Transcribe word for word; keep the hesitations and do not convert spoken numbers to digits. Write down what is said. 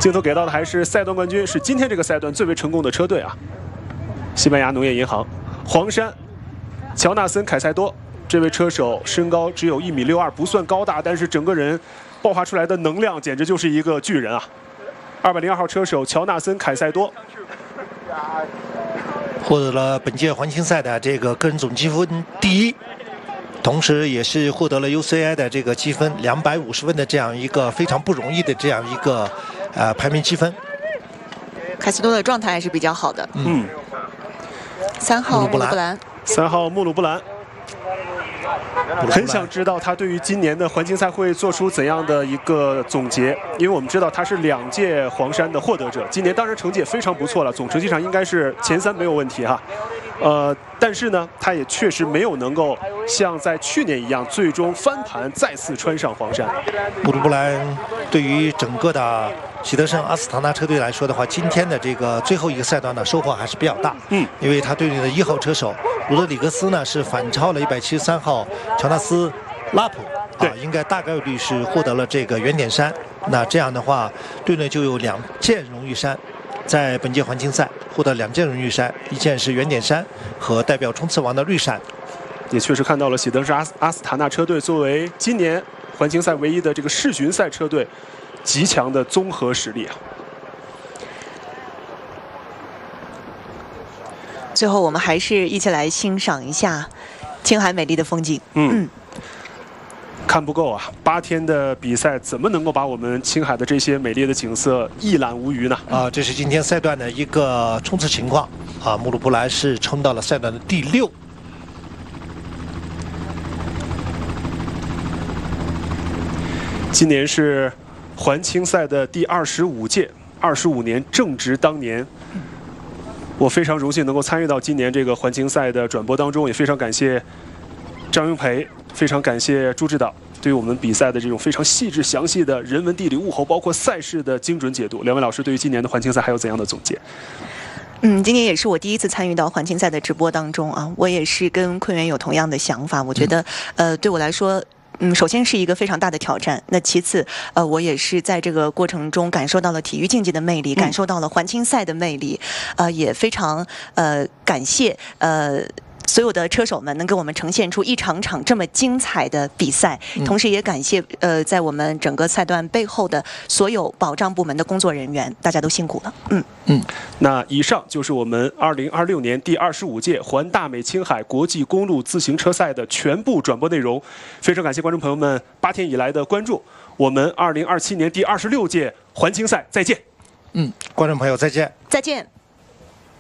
镜头给到的还是赛段冠军，是今天这个赛段最为成功的车队啊，西班牙农业银行，黄山，乔纳森·凯塞多。这位车手身高只有一米六二，不算高大，但是整个人爆发出来的能量简直就是一个巨人啊！二百零二号车手乔纳森·凯塞多获得了本届环形赛的这个个人总积分第一，同时也是获得了 U C I 的这个积分两百五十分的这样一个非常不容易的这样一个呃排名积分。 凯塞多的状态还是比较好的。 嗯， 三号穆鲁布兰， 三号穆鲁布兰。很想知道他对于今年的环境赛会做出怎样的一个总结，因为我们知道他是两届黄山的获得者，今年当然成绩也非常不错了，总成绩上应该是前三没有问题哈。呃，但是呢，他也确实没有能够像在去年一样，最终翻盘再次穿上黄山。 穆鲁布兰对于整个的喜德盛阿斯塔纳车队来说的话，今天的这个最后一个赛段呢，收获还是比较大。 嗯， 因为他队里的一号车手罗德里格斯呢是反超了一百七十三号乔纳斯拉普，啊，应该大概率是获得了这个原点衫。那这样的话，队内就有两件荣誉衫。在本届环境赛获得两件荣誉衫，一件是原点衫和代表冲刺王的绿衫。 也确实看到了喜德盛阿斯阿斯塔纳车队作为今年环境赛唯一的这个世巡赛车队，极强的综合实力啊。 最后，我们还是一起来欣赏一下青海美丽的风景。 嗯。嗯，看不够啊！八天的比赛怎么能够把我们青海的这些美丽的景色一览无余呢？ 啊，这是今天赛段的一个冲刺情况啊，穆鲁布兰是冲到了赛段的第六。 今年是环青赛的第二十五届，二十五年正值当年。我非常荣幸能够参与到今年这个环青赛的转播当中，也非常感谢张永培。非常感谢朱指导对于我们比赛的这种非常细致详细的人文地理物候，包括赛事的精准解读。两位老师对于今年的环青赛还有怎样的总结？ 嗯，今年也是我第一次参与到环青赛的直播当中啊，我也是跟坤元有同样的想法。我觉得，呃，对我来说，嗯，首先是一个非常大的挑战。那其次，呃，我也是在这个过程中感受到了体育竞技的魅力，感受到了环青赛的魅力，呃，也非常呃感谢呃。所有的车手们能给我们呈现出一场场这么精彩的比赛，同时也感谢呃在我们整个赛段背后的所有保障部门的工作人员，大家都辛苦了。嗯嗯，那以上就是我们二零二六年第二十五届环大美青海国际公路自行车赛的全部转播内容。非常感谢观众朋友们八天以来的关注，我们二零二七年第二十六届环青赛再见。 嗯，观众朋友再见。 再见。